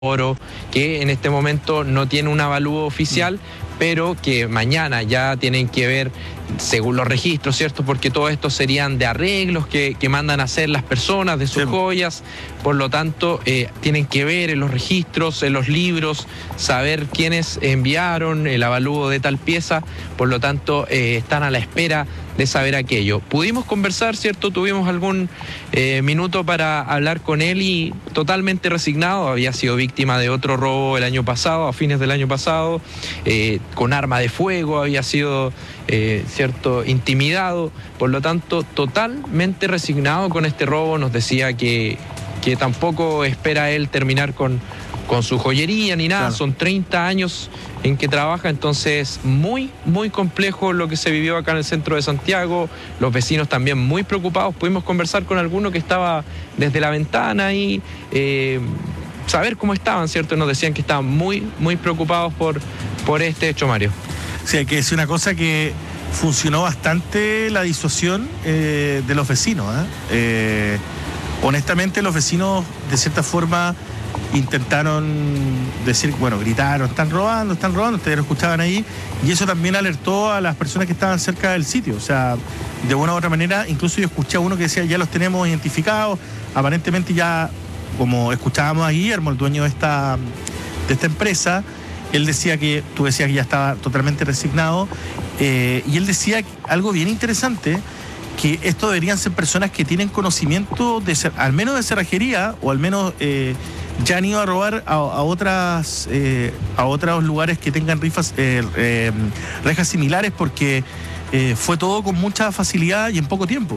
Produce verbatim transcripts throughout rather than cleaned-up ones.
oro, que en este momento no tiene un avalúo oficial, pero que mañana ya tienen que ver según los registros, ¿cierto? Porque todo esto serían de arreglos que, que mandan a hacer las personas de sus sí. joyas, por lo tanto eh, tienen que ver en los registros, en los libros, saber quiénes enviaron el avalúo de tal pieza, por lo tanto eh, están a la espera de saber aquello. Pudimos conversar, ¿cierto? Tuvimos algún eh, minuto para hablar con él y totalmente resignado, había sido víctima de otro robo el año pasado, a fines del año pasado, eh, con arma de fuego, había sido eh, cierto intimidado, por lo tanto totalmente resignado con este robo. Nos decía que, que tampoco espera él terminar con, con su joyería ni nada, claro. Son treinta años en que trabaja, entonces muy, muy complejo lo que se vivió acá en el centro de Santiago, los vecinos también muy preocupados. Pudimos conversar con alguno que estaba desde la ventana y eh, saber cómo estaban, ¿cierto? Nos decían que estaban muy, muy preocupados por, por este hecho, Mario. Sí, que es una cosa que funcionó bastante la disuasión eh, de los vecinos, ¿eh? Eh, honestamente, los vecinos, de cierta forma, intentaron decir, bueno, gritaron, están robando, están robando, ustedes lo escuchaban ahí, y eso también alertó a las personas que estaban cerca del sitio. O sea, de una u otra manera, incluso yo escuché a uno que decía, ya los tenemos identificados, aparentemente ya, como escuchábamos a Guillermo, el dueño de esta, de esta empresa, él decía que, tú decías que ya estaba totalmente resignado, eh, y él decía algo bien interesante, que esto deberían ser personas que tienen conocimiento de ser, al menos de cerrajería, o al menos eh, ya han ido a robar a, a otras eh, a otros lugares que tengan rifas, eh, eh, rejas similares, porque eh, fue todo con mucha facilidad y en poco tiempo.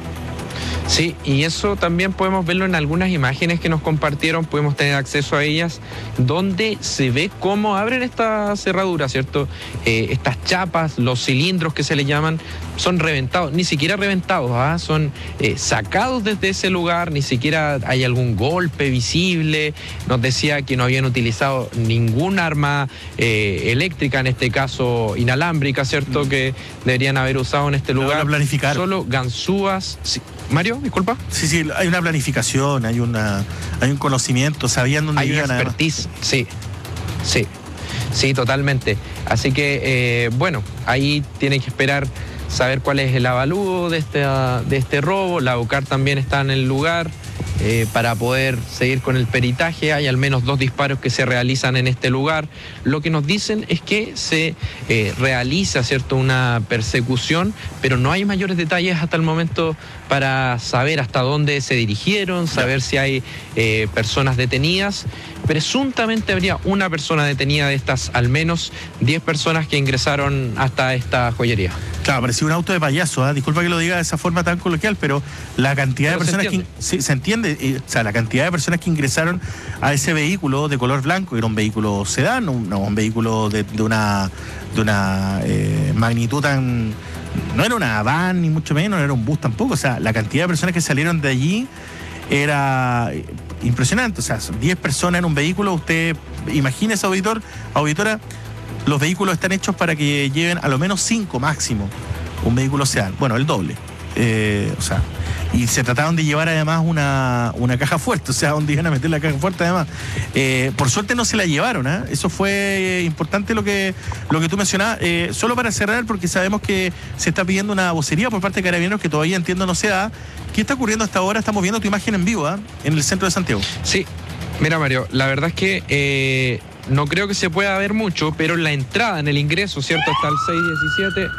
Sí, y eso también podemos verlo en algunas imágenes que nos compartieron, pudimos tener acceso a ellas, donde se ve cómo abren esta cerradura, ¿cierto? Eh, estas chapas, los cilindros que se le llaman, son reventados, ni siquiera reventados, ¿ah? Son eh, sacados desde ese lugar, ni siquiera hay algún golpe visible. Nos decía que no habían utilizado ningún arma eh, eléctrica, en este caso inalámbrica, ¿cierto? Mm. Que deberían haber usado en este lugar. No lo planificaron. Solo ganzúas. Sí. Mario, disculpa. Sí, sí, hay una planificación, hay una, hay un conocimiento, sabían dónde hay iban. Hay una expertise, sí, sí, sí, totalmente. Así que, eh, bueno, ahí tienen que esperar saber cuál es el avalúo de este, de este robo. La UCAR también está en el lugar eh, para poder seguir con el peritaje. Hay al menos dos disparos que se realizan en este lugar. Lo que nos dicen es que se eh, realiza, ¿cierto?, una persecución, pero no hay mayores detalles hasta el momento para saber hasta dónde se dirigieron, saber si hay eh, personas detenidas. Presuntamente habría una persona detenida de estas al menos diez personas que ingresaron hasta esta joyería. Claro, parecía un auto de payaso, ¿eh? Disculpa que lo diga de esa forma tan coloquial, pero la cantidad pero de personas que... Sí, se entiende, eh, o sea, la cantidad de personas que ingresaron a ese vehículo de color blanco, que era un vehículo sedán, un, no, un vehículo de, de una, de una eh, magnitud tan... No era una van, ni mucho menos, no era un bus tampoco. O sea, la cantidad de personas que salieron de allí era impresionante. O sea, diez personas en un vehículo. Usted imagínese, auditor, auditora, los vehículos están hechos para que lleven a lo menos cinco máximo. Un vehículo sedán, bueno, el doble. Eh, o sea, y se trataron de llevar además una, una caja fuerte, o sea, donde iban a meter la caja fuerte además. Eh, por suerte no se la llevaron, ¿eh? Eso fue importante lo que, lo que tú mencionabas. Eh, solo para cerrar, porque sabemos que se está pidiendo una vocería por parte de Carabineros que todavía entiendo no se da. ¿Qué está ocurriendo hasta ahora? Estamos viendo tu imagen en vivo, ¿eh?, en el centro de Santiago. Sí, mira, Mario, la verdad es que eh, no creo que se pueda ver mucho, pero en la entrada, en el ingreso, ¿cierto? Está el seis diecisiete.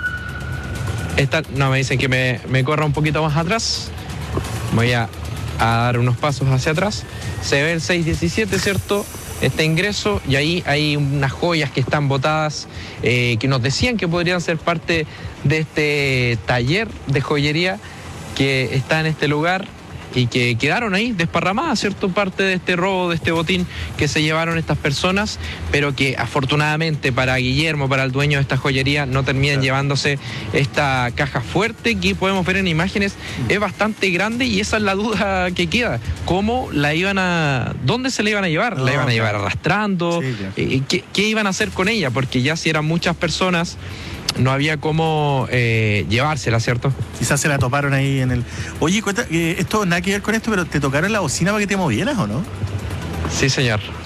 Está, no, me dicen que me, me corra un poquito más atrás. Voy a, a dar unos pasos hacia atrás. Se ve el seis diecisiete, ¿cierto? Este ingreso, y ahí hay unas joyas que están botadas, eh, que nos decían que podrían ser parte de este taller de joyería que está en este lugar y que quedaron ahí desparramadas, ¿cierto? Parte de este robo, de este botín que se llevaron estas personas, pero que afortunadamente para Guillermo, para el dueño de esta joyería, no terminan claro. llevándose esta caja fuerte que podemos ver en imágenes. Es bastante grande y esa es la duda que queda. ¿Cómo la iban a... ¿Dónde se la iban a llevar? No, ¿la iban a llevar arrastrando? Sí, claro. eh, ¿qué, ¿Qué iban a hacer con ella? Porque ya si eran muchas personas, no había cómo eh, llevársela, ¿cierto? Quizás se la toparon ahí en el... Oye, cuenta, eh, esto nada que ver con esto, pero ¿te tocaron la bocina para que te movieras o no? Sí, señor.